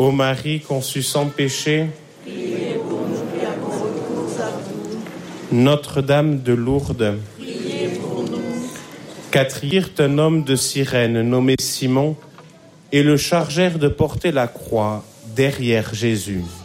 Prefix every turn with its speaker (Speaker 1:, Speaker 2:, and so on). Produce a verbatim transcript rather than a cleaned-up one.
Speaker 1: Ô Marie conçue sans péché,
Speaker 2: priez pour nous qui avons recours à vous.
Speaker 1: Notre-Dame de Lourdes,
Speaker 2: Priez pour nous.
Speaker 1: qu'attirent un homme de Cyrène nommé Simon et le chargèrent de porter la croix derrière Jésus.